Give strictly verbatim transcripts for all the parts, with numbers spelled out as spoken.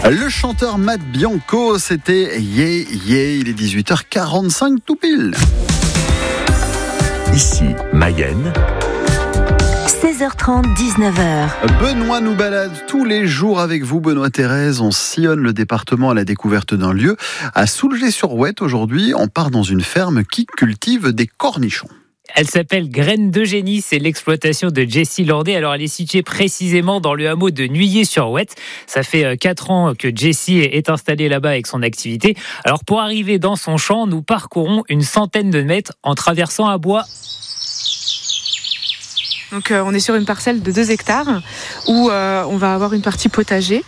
Le chanteur Matt Bianco, c'était Yeah Yeah, il est dix-huit heures quarante-cinq tout pile. Ici, Mayenne. seize heures trente, dix-neuf heures. Benoît nous balade tous les jours avec vous, Benoît Thérèse. On sillonne le département à la découverte d'un lieu. À Soulgé-sur-Ouette, aujourd'hui, on part dans une ferme qui cultive des cornichons. Elle s'appelle Graines de Génie, c'est l'exploitation de Jessie Landais. Alors elle est située précisément dans le hameau de Nuillé-sur-Ouette. Ça fait quatre ans que Jessie est installée là-bas avec son activité. Alors pour arriver dans son champ, nous parcourons une centaine de mètres en traversant un bois. Donc euh, on est sur une parcelle de deux hectares où euh, on va avoir une partie potager,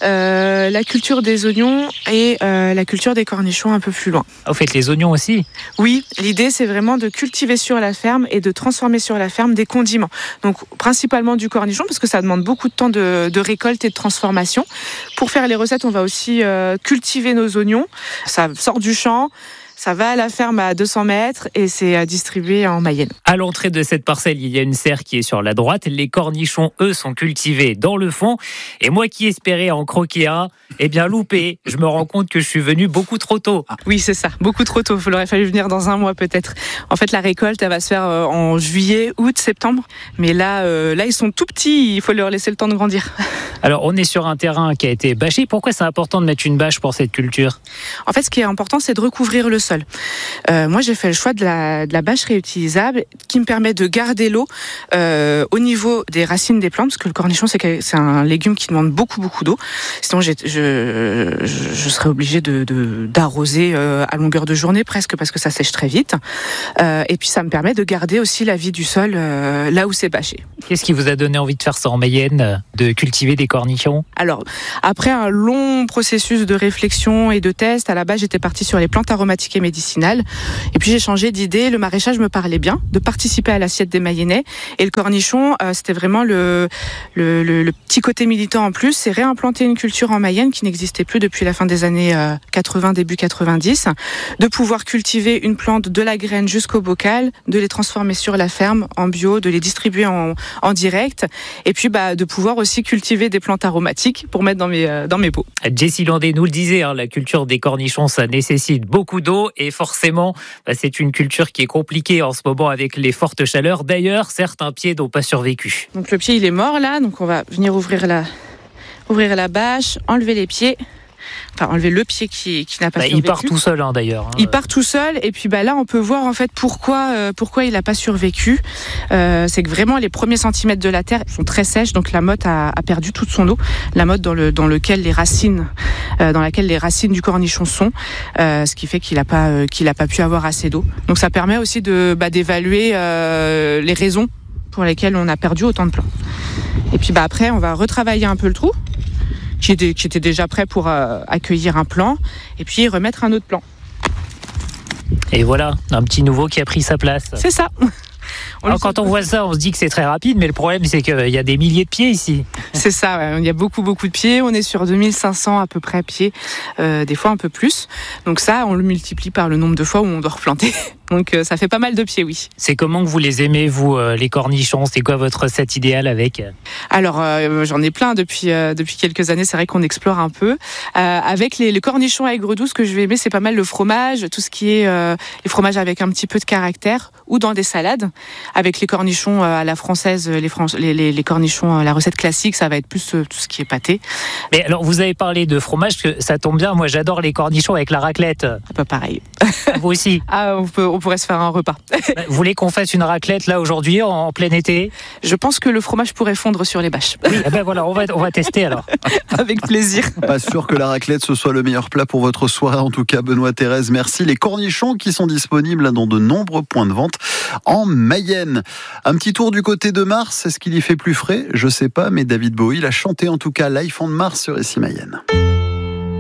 euh, la culture des oignons et euh, la culture des cornichons un peu plus loin. Vous faites les oignons aussi ? Oui, l'idée c'est vraiment de cultiver sur la ferme et de transformer sur la ferme des condiments. Donc principalement du cornichon parce que ça demande beaucoup de temps de, de récolte et de transformation. Pour faire les recettes, on va aussi euh, cultiver nos oignons. Ça sort du champ. Ça va à la ferme à deux cents mètres et c'est distribué en Mayenne. À l'entrée de cette parcelle, il y a une serre qui est sur la droite. Les cornichons, eux, sont cultivés dans le fond. Et moi qui espérais en croquer un, eh bien loupé. Je me rends compte que je suis venu beaucoup trop tôt. Oui, c'est ça, beaucoup trop tôt. Il aurait fallu venir dans un mois peut-être. En fait, la récolte, elle va se faire en juillet, août, septembre. Mais là, euh, là, ils sont tout petits. Il faut leur laisser le temps de grandir. Alors, on est sur un terrain qui a été bâché. Pourquoi c'est important de mettre une bâche pour cette culture ? En fait, ce qui est important, c'est de recouvrir le sol. Euh, moi, j'ai fait le choix de la, de la bâche réutilisable qui me permet de garder l'eau euh, au niveau des racines des plantes, parce que le cornichon, c'est, que, c'est un légume qui demande beaucoup, beaucoup d'eau. Sinon, j'ai, je, je, je serais obligée de, de, d'arroser euh, à longueur de journée presque, parce que ça sèche très vite. Euh, et puis, ça me permet de garder aussi la vie du sol euh, là où c'est bâché. Qu'est-ce qui vous a donné envie de faire ça en Mayenne, de cultiver des cornichons ? Alors, après un long processus de réflexion et de test, à la base, j'étais partie sur les plantes aromatiques et médicinales. Et puis j'ai changé d'idée. Le maraîchage me parlait bien, de participer à l'assiette des Mayennais. Et le cornichon, euh, c'était vraiment le, le, le, le petit côté militant en plus. C'est réimplanter une culture en Mayenne qui n'existait plus depuis la fin des années euh, quatre-vingts, début quatre-vingt-dix. De pouvoir cultiver une plante de la graine jusqu'au bocal, de les transformer sur la ferme en bio, de les distribuer en, en direct. Et puis bah, de pouvoir aussi cultiver des plantes aromatiques pour mettre dans mes, euh, dans mes pots. Jessie Landais nous le disait, hein, la culture des cornichons, ça nécessite beaucoup d'eau et forcément, bah, c'est une culture qui est compliquée en ce moment avec les fortes chaleurs. D'ailleurs, certains pieds n'ont pas survécu. Donc le pied, il est mort là, donc on va venir ouvrir la, ouvrir la bâche, enlever les pieds. Enfin, enlever le pied qui, qui n'a pas bah, survécu. Il part tout seul hein, d'ailleurs. Hein. Il part tout seul et puis bah, là on peut voir en fait pourquoi, euh, pourquoi il n'a pas survécu. Euh, c'est que vraiment les premiers centimètres de la terre sont très sèches, donc la motte a, a perdu toute son eau. La motte dans, le, dans, lequel les racines, euh, dans laquelle les racines du cornichon sont, euh, ce qui fait qu'il n'a pas, euh, qu'il n'a pas pu avoir assez d'eau. Donc ça permet aussi de, bah, d'évaluer euh, les raisons pour lesquelles on a perdu autant de plants. Et puis bah, après on va retravailler un peu le trou. Qui était, qui était déjà prêt pour euh, accueillir un plant, et puis remettre un autre plant. Et voilà, un petit nouveau qui a pris sa place. C'est ça. On Alors, quand on voit ça, on se dit que c'est très rapide, mais le problème, c'est qu'il y a des milliers de pieds ici. C'est ça, ouais. Il y a beaucoup, beaucoup de pieds. On est sur deux mille cinq cents à peu près pieds, euh, des fois un peu plus. Donc ça, on le multiplie par le nombre de fois où on doit replanter. Donc euh, ça fait pas mal de pieds, oui. C'est comment que vous les aimez, vous, euh, les cornichons ? C'est quoi votre recette idéale avec ? Alors, euh, j'en ai plein depuis, euh, depuis quelques années. C'est vrai qu'on explore un peu. Euh, avec les, les cornichons à aigre doux, ce que je vais aimer, c'est pas mal le fromage, tout ce qui est euh, les fromages avec un petit peu de caractère, ou dans des salades. Avec les cornichons euh, à la française, les, Fran- les, les, les cornichons, euh, la recette classique, ça va être plus euh, tout ce qui est pâté. Mais alors, vous avez parlé de fromage, que ça tombe bien. Moi, j'adore les cornichons avec la raclette. Un peu pareil. Vous aussi ? Ah, on peut, on pourrait se faire un repas. Vous voulez qu'on fasse une raclette là aujourd'hui en, en plein été ? Je pense que le fromage pourrait fondre sur les bâches. Oui, eh ben voilà, on va, on va tester alors. Avec plaisir. Pas sûr que la raclette ce soit le meilleur plat pour votre soirée. En tout cas, Benoît Thérèse, merci. Les cornichons qui sont disponibles dans de nombreux points de vente en Mayenne. Un petit tour du côté de Mars. Est-ce qu'il y fait plus frais ? Je sais pas, mais David Bowie l'a chanté en tout cas. Life on Mars sur Ici Mayenne.